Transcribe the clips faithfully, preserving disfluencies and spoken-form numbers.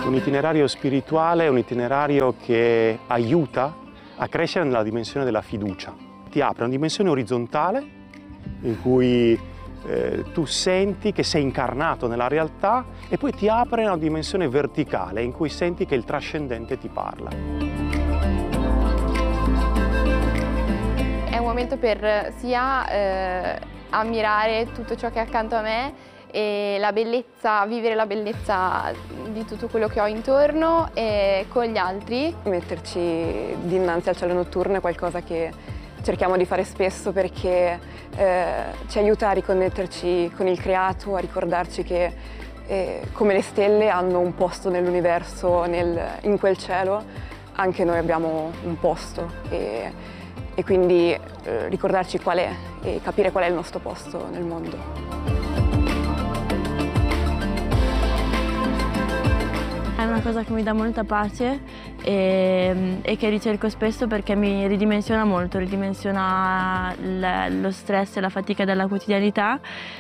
Un itinerario spirituale è un itinerario che aiuta a crescere nella dimensione della fiducia. Ti apre una dimensione orizzontale in cui eh, tu senti che sei incarnato nella realtà e poi ti apre una dimensione verticale in cui senti che il trascendente ti parla. È un momento per sia eh, ammirare tutto ciò che è accanto a me e la bellezza, vivere la bellezza di tutto quello che ho intorno e con gli altri. Metterci dinanzi al cielo notturno è qualcosa che cerchiamo di fare spesso perché eh, ci aiuta a riconnetterci con il creato, a ricordarci che eh, come le stelle hanno un posto nell'universo, nel, in quel cielo, anche noi abbiamo un posto e, e quindi eh, ricordarci qual è e capire qual è il nostro posto nel mondo. È una cosa che mi dà molta pace e, e che ricerco spesso perché mi ridimensiona molto, ridimensiona l- lo stress e la fatica della quotidianità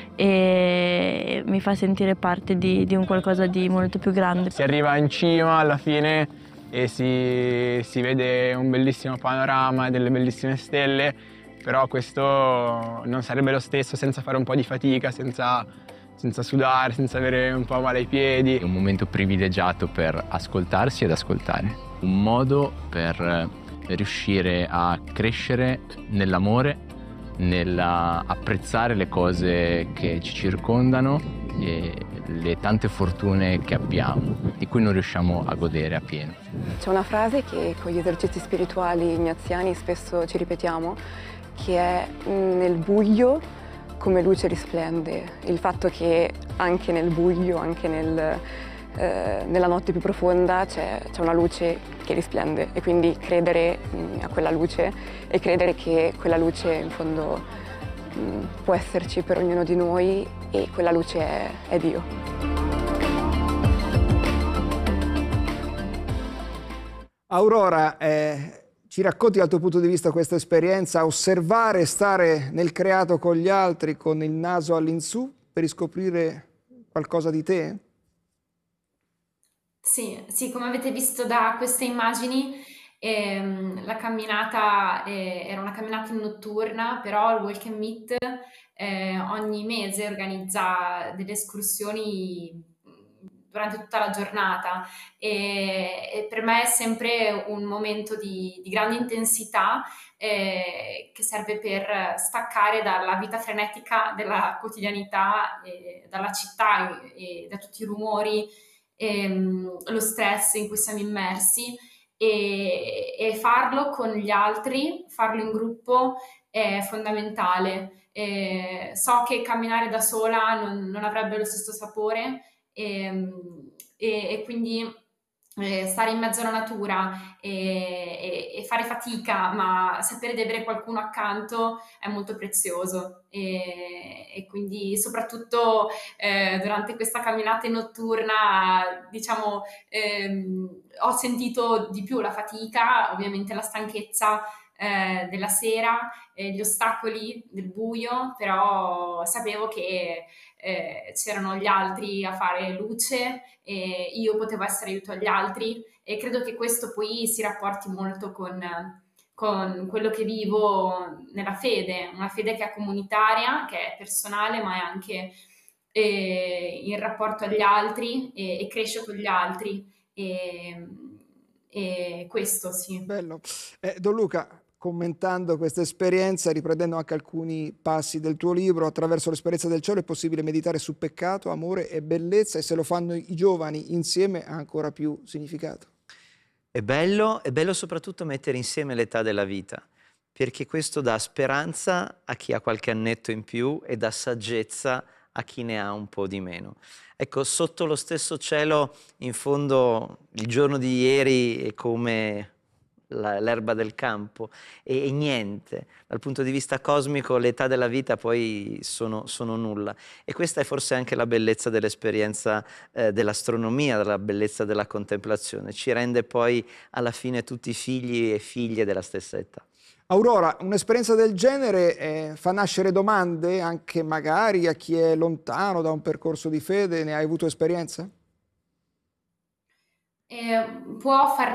e mi fa sentire parte di, di un qualcosa di molto più grande. Si arriva in cima alla fine e si, si vede un bellissimo panorama, delle bellissime stelle, però questo non sarebbe lo stesso senza fare un po' di fatica, senza... senza sudare, senza avere un po' male ai piedi. È un momento privilegiato per ascoltarsi ed ascoltare. Un modo per riuscire a crescere nell'amore, nell'apprezzare le cose che ci circondano e le tante fortune che abbiamo, di cui non riusciamo a godere appieno. C'è una frase che con gli esercizi spirituali ignaziani spesso ci ripetiamo, che è nel buio come luce risplende, il fatto che anche nel buio, anche nel, eh, nella notte più profonda c'è una luce che risplende e quindi credere mh, a quella luce e credere che quella luce in fondo mh, può esserci per ognuno di noi e quella luce è, è Dio. Aurora, eh... ci racconti dal tuo punto di vista questa esperienza, osservare e stare nel creato con gli altri, con il naso all'insù, per riscoprire qualcosa di te? Sì, sì, come avete visto da queste immagini, ehm, la camminata eh, era una camminata notturna, però il Walk and Meet eh, ogni mese organizza delle escursioni durante tutta la giornata e, e per me è sempre un momento di, di grande intensità eh, che serve per staccare dalla vita frenetica della quotidianità, e dalla città e, e da tutti i rumori, e, lo stress in cui siamo immersi e, e farlo con gli altri, farlo in gruppo è fondamentale. E so che camminare da sola non, non avrebbe lo stesso sapore, E, e, e quindi eh, stare in mezzo alla natura e, e, e fare fatica, ma sapere di avere qualcuno accanto è molto prezioso e, e quindi soprattutto eh, durante questa camminata notturna diciamo ehm, ho sentito di più la fatica, ovviamente la stanchezza eh, della sera, eh, gli ostacoli del buio, però sapevo che Eh, c'erano gli altri a fare luce e io potevo essere aiuto agli altri e credo che questo poi si rapporti molto con, con quello che vivo nella fede, una fede che è comunitaria, che è personale, ma è anche eh, in rapporto agli altri e, e cresce con gli altri e, e questo sì. Bello. Eh, Don Luca, commentando questa esperienza, riprendendo anche alcuni passi del tuo libro, attraverso l'esperienza del cielo è possibile meditare su peccato, amore e bellezza e se lo fanno i giovani insieme ha ancora più significato. È bello, è bello soprattutto mettere insieme l'età della vita, perché questo dà speranza a chi ha qualche annetto in più e dà saggezza a chi ne ha un po' di meno. Ecco, sotto lo stesso cielo, in fondo, il giorno di ieri è come l'erba del campo e, e niente, dal punto di vista cosmico l'età della vita poi sono, sono nulla e questa è forse anche la bellezza dell'esperienza eh, dell'astronomia, la bellezza della contemplazione, ci rende poi alla fine tutti figli e figlie della stessa età. Aurora, un'esperienza del genere eh, fa nascere domande anche magari a chi è lontano da un percorso di fede, ne hai avuto esperienza? eh, può far